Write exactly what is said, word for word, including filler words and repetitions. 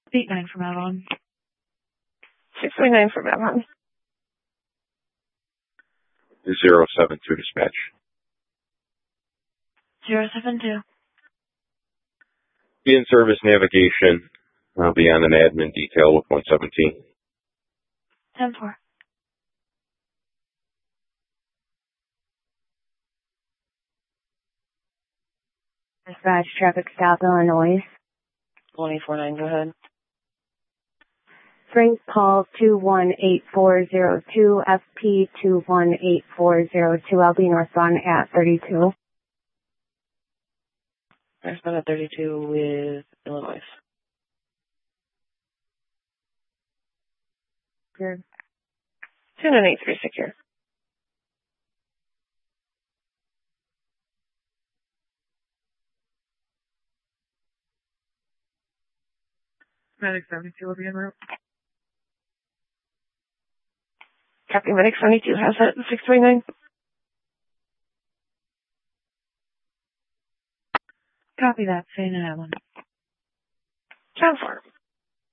eight nine from Avon. six three nine from Avon. zero seven two dispatch. zero seven two. Be in service navigation. I'll be on an admin detail with one seventeen. ten four. Dispatch, traffic stop, Illinois. one eight four nine, go ahead. Frank Paul two one eight four zero two, F P two one eight four zero two. I'll be northbound at thirty-two. Northbound at thirty-two with Illinois. Good. two nine eight three secure. Medic seventy-two will be en route. Copy, Medic seventy-two has it, six three nine. Copy that, saying an Avon. ten four.